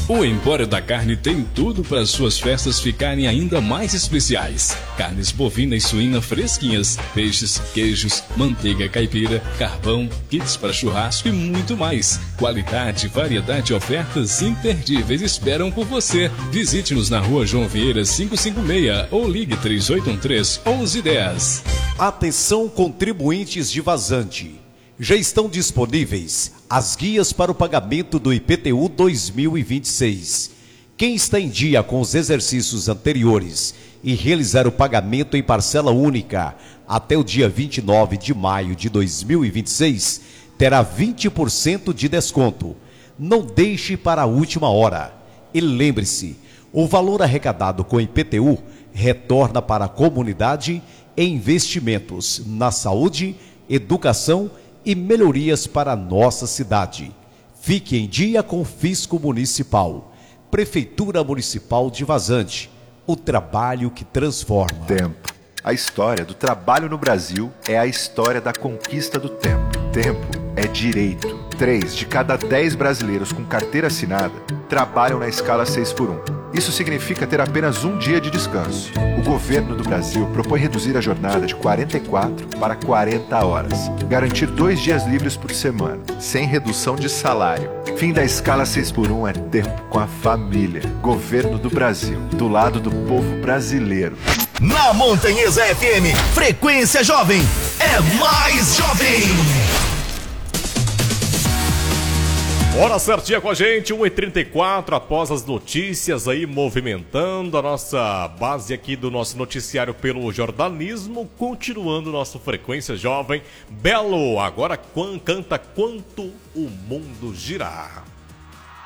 O Empório da Carne tem tudo para suas festas ficarem ainda mais especiais. Carnes bovina e suína fresquinhas, peixes, queijos, manteiga caipira, carvão, kits para churrasco e muito mais. Qualidade, variedade e ofertas imperdíveis esperam por você. Visite-nos na Rua João Vieira 556 ou ligue 3813-1110. Atenção, contribuintes de Vazante. Já estão disponíveis as guias para o pagamento do IPTU 2026. Quem está em dia com os exercícios anteriores e realizar o pagamento em parcela única até o dia 29 de maio de 2026 terá 20% de desconto. Não deixe para a última hora. E lembre-se, o valor arrecadado com IPTU retorna para a comunidade em investimentos na saúde, educação e melhorias para a nossa cidade. Fique em dia com o Fisco Municipal. Prefeitura Municipal de Vazante. O trabalho que transforma. Tempo. A história do trabalho no Brasil é a história da conquista do tempo. Tempo é direito. 3 de cada 10 brasileiros com carteira assinada trabalham na escala 6x1. Isso significa ter apenas um dia de descanso. O governo do Brasil propõe reduzir a jornada de 44 para 40 horas. Garantir 2 dias livres por semana, sem redução de salário. Fim da escala 6x1 é tempo com a família. Governo do Brasil, do lado do povo brasileiro. Na Montanhesa FM, Frequência Jovem é mais jovem. Hora certinha com a gente, 1h34, após as notícias aí movimentando a nossa base aqui do nosso noticiário pelo jornalismo, continuando nosso Frequência Jovem. Belo, agora canta Quanto o Mundo Girar.